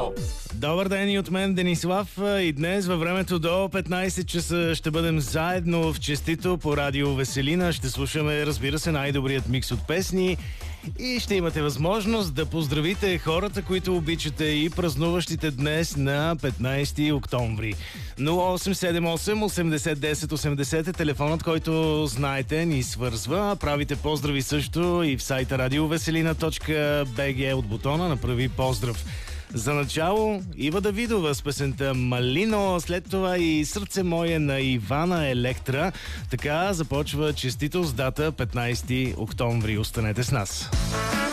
Добър ден и от мен, Денислав. И днес във времето до 15 часа ще бъдем заедно в Честито по радио Веселина. Ще слушаме, разбира се, най-добрият микс от песни и ще имате възможност да поздравите хората, които обичате и празнуващите днес на 15 октомври. 0878 80 10 80 е телефонът, който знаете, ни свързва. Правите поздрави също и в сайта radiovеселина.bg от бутона направи поздрав. За начало Ива Давидова с песента Малино, след това и Сърце мое на Ивана Електра. Така започва Честито с дата 15 октомври. Останете с нас.